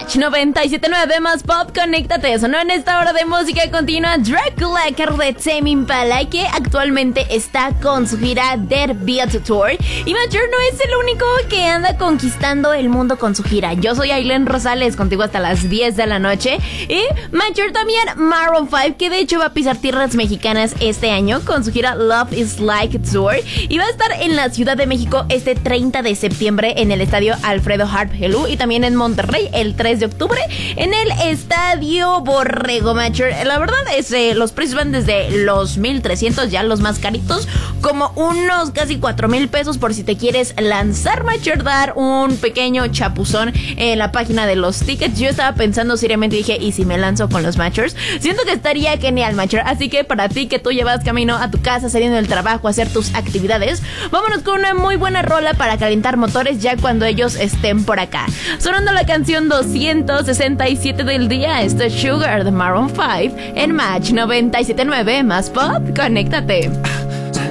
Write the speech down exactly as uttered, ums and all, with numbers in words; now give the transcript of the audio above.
Match noventa y siete punto nueve más pop, conéctate. Sonó en esta hora de música continua Dracula de Tame Impala, que actualmente está con su gira Der Beat Tour. Y Major no es el único que anda conquistando el mundo con su gira. Yo soy Ailén Rosales, contigo hasta las diez de la noche. Y Major también Maroon cinco, que de hecho va a pisar tierras mexicanas este año con su gira Love is Like Tour. Y va a estar en la Ciudad de México este treinta de septiembre en el estadio Alfredo Harp Helú, y también en Monterrey el tres de octubre en el estadio Borrego. Major, la verdad es eh, los precios van desde los mil trescientos, ya los más caritos, como unos casi cuatro mil pesos por si te quieres lanzar, Major, dar un pequeño chapuzón en la página de los tickets. Yo estaba pensando seriamente y dije, ¿y si me lanzo con los Majors? Siento que estaría genial, Major. Así que para ti que tú llevas camino a tu casa, saliendo del trabajo, a hacer tus actividades, vámonos con una muy buena rola para calentar motores ya cuando ellos estén por acá. Sonando la canción doscientos sesenta y siete del día, esto es Sugar de Maroon cinco en Match noventa y siete punto nueve más pop, conéctate.